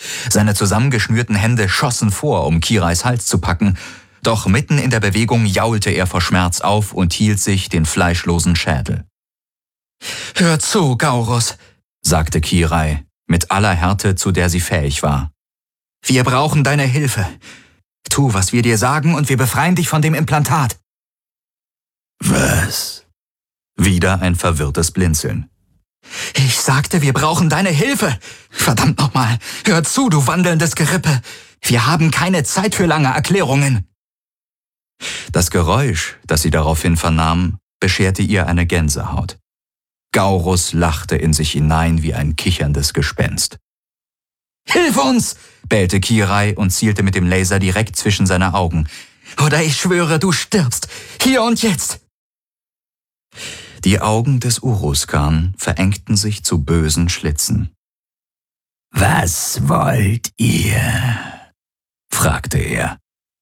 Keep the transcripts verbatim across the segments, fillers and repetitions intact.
Seine zusammengeschnürten Hände schossen vor, um Kirais Hals zu packen, doch mitten in der Bewegung jaulte er vor Schmerz auf und hielt sich den fleischlosen Schädel. »Hör zu, Gaurus«, sagte Kirai, mit aller Härte, zu der sie fähig war. »Wir brauchen deine Hilfe. Tu, was wir dir sagen, und wir befreien dich von dem Implantat.« »Was?« Wieder ein verwirrtes Blinzeln. »Ich sagte, wir brauchen deine Hilfe. Verdammt nochmal, hör zu, du wandelndes Gerippe. Wir haben keine Zeit für lange Erklärungen.« Das Geräusch, das sie daraufhin vernahm, bescherte ihr eine Gänsehaut. Gaurus lachte in sich hinein wie ein kicherndes Gespenst. »Hilf uns!« bellte Kirai und zielte mit dem Laser direkt zwischen seine Augen. »Oder ich schwöre, du stirbst. Hier und jetzt!« Die Augen des Uruzkan verengten sich zu bösen Schlitzen. »Was wollt ihr?« fragte er.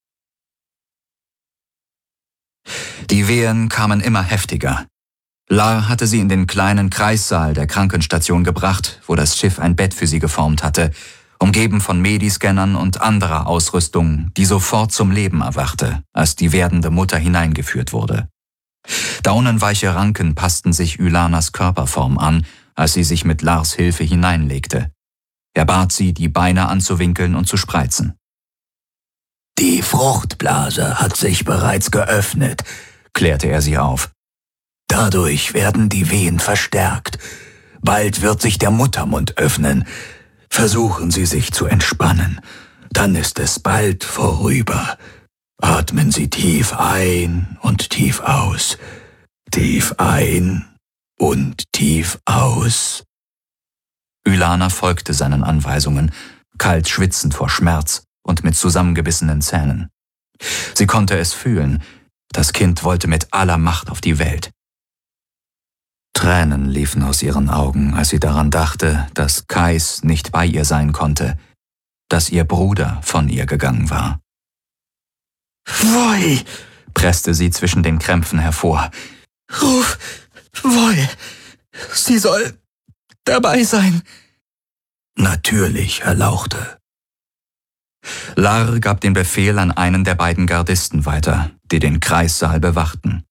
Die Wehen kamen immer heftiger. Lar hatte sie in den kleinen Kreissaal der Krankenstation gebracht, wo das Schiff ein Bett für sie geformt hatte, umgeben von Mediscannern und anderer Ausrüstung, die sofort zum Leben erwachte, als die werdende Mutter hineingeführt wurde. Daunenweiche Ranken passten sich Ylanas Körperform an, als sie sich mit Lars Hilfe hineinlegte. Er bat sie, die Beine anzuwinkeln und zu spreizen. »Die Fruchtblase hat sich bereits geöffnet«, klärte er sie auf. »Dadurch werden die Wehen verstärkt. Bald wird sich der Muttermund öffnen. Versuchen Sie sich zu entspannen. Dann ist es bald vorüber. Atmen Sie tief ein und tief aus. Tief ein und tief aus.« Ylana folgte seinen Anweisungen, kalt schwitzend vor Schmerz und mit zusammengebissenen Zähnen. Sie konnte es fühlen. Das Kind wollte mit aller Macht auf die Welt. Tränen liefen aus ihren Augen, als sie daran dachte, dass Kais nicht bei ihr sein konnte, dass ihr Bruder von ihr gegangen war. »Voi«, presste sie zwischen den Krämpfen hervor. »Ruf Voi. Sie soll dabei sein.« »Natürlich, Herr Lauchte.« Lar gab den Befehl an einen der beiden Gardisten weiter, die den Kreissaal bewachten.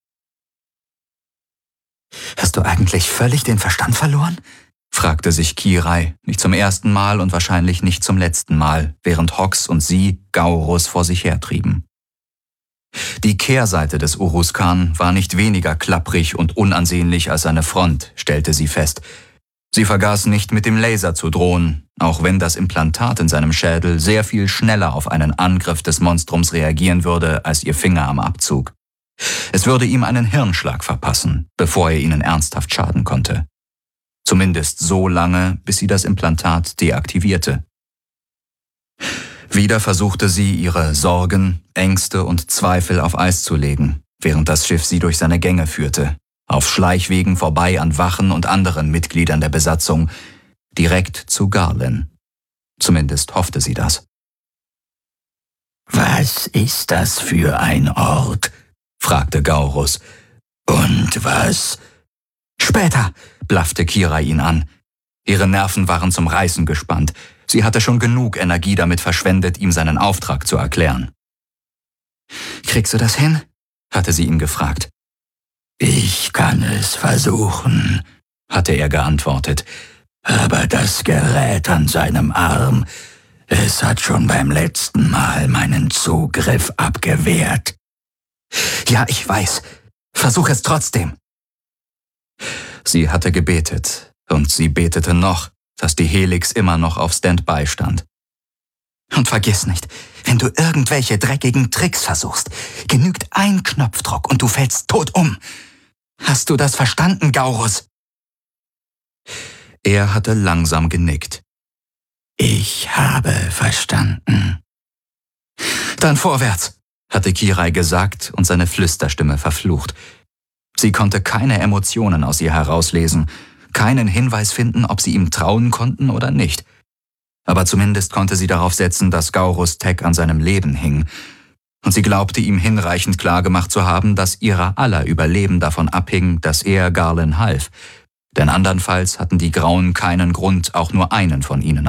»Hast du eigentlich völlig den Verstand verloren?« fragte sich Kirai, nicht zum ersten Mal und wahrscheinlich nicht zum letzten Mal, während Hox und sie Gaurus vor sich hertrieben. Die Kehrseite des Uruzkan war nicht weniger klapprig und unansehnlich als seine Front, stellte sie fest. Sie vergaß nicht, mit dem Laser zu drohen, auch wenn das Implantat in seinem Schädel sehr viel schneller auf einen Angriff des Monstrums reagieren würde als ihr Finger am Abzug. Es würde ihm einen Hirnschlag verpassen, bevor er ihnen ernsthaft schaden konnte. Zumindest so lange, bis sie das Implantat deaktivierte. Wieder versuchte sie, ihre Sorgen, Ängste und Zweifel auf Eis zu legen, während das Schiff sie durch seine Gänge führte, auf Schleichwegen vorbei an Wachen und anderen Mitgliedern der Besatzung, direkt zu Garlen. Zumindest hoffte sie das. »Was ist das für ein Ort?« fragte Gaurus. »Und was?« »Später«, blaffte Kirai ihn an. Ihre Nerven waren zum Reißen gespannt. Sie hatte schon genug Energie damit verschwendet, ihm seinen Auftrag zu erklären. »Kriegst du das hin?« hatte sie ihn gefragt. »Ich kann es versuchen«, hatte er geantwortet. »Aber das Gerät an seinem Arm, es hat schon beim letzten Mal meinen Zugriff abgewehrt.« »Ja, ich weiß. Versuch es trotzdem.« Sie hatte gebetet, und sie betete noch, dass die Helix immer noch auf Standby stand. »Und vergiss nicht, wenn du irgendwelche dreckigen Tricks versuchst, genügt ein Knopfdruck und du fällst tot um. Hast du das verstanden, Gaurus?« Er hatte langsam genickt. »Ich habe verstanden.« »Dann vorwärts«, hatte Kirai gesagt und seine Flüsterstimme verflucht. Sie konnte keine Emotionen aus ihr herauslesen, keinen Hinweis finden, ob sie ihm trauen konnten oder nicht. Aber zumindest konnte sie darauf setzen, dass Gaurus Tech an seinem Leben hing. Und sie glaubte ihm hinreichend klargemacht zu haben, dass ihrer aller Überleben davon abhing, dass er Garlen half. Denn andernfalls hatten die Grauen keinen Grund, auch nur einen von ihnen